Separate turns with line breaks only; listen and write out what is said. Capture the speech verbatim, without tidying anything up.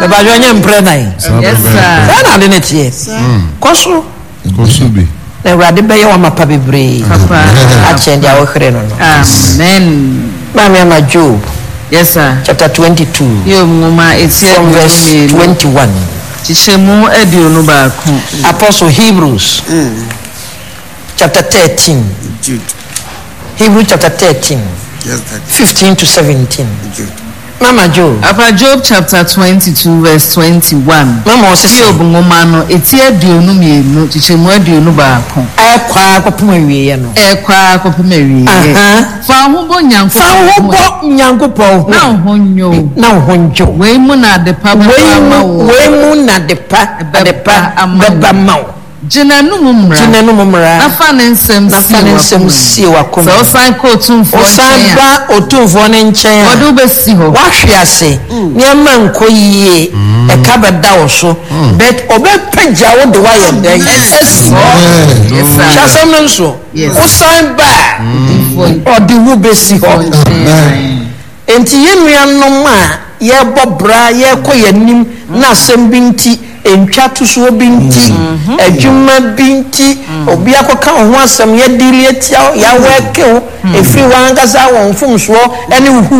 Me ba jo nyem pre nine.
Yes sir.
Na de ne tie. Koso.
Koso bi.
Na urade be ye wa mapa bebre.
Papa.
A change a okre no no.
Amen.
Mama ma Job.
Yes sir.
Chapter twenty-two.
Yo ngoma etie
from verse twenty-one.
Chichemu edionu ba ku.
Apostle Hebrews.
Mm.
Chapter thirteen.
Jude.
Hebrews chapter thirteen.
Yes, that.
fifteen to seventeen.
Jude.
Mama Job.
Apa Job chapter twenty-two verse twenty-one.
Mama osisi
Job ngoma no etie edionu mienu chichemu edionu ba ku.
Akwa akopum awiye no.
Ekwa akopum awiye. Fa ho bo nyanko.
Fa ho bo nyankopon.
Na ho nyo.
Na ho njo.
We mu na de pa ba ma wo.
We mu na de pa de pa baba ma wo.
Jina no mumra.
Jina no mumra.
Afa ne nsem si.
Afa ne nsem si wa kom.
So san ko otumfo.
Osan ba otumfo ne nchen.
Odu be si ho.
Wa hwe ase. Niam nko yie. E ka be da wo so. But obe pagya wo de wa ye dan. Esi.
Yes sir.
Chasem no so. Osan ba. Odi wo be si ho. Enti ye nuanom a ye bobra ye koyanim na asem bi nti entwa to so bi nti adwuma bi nti obi akoka ho asem ye dili etia ya weke ho efi wangasa won fumso ene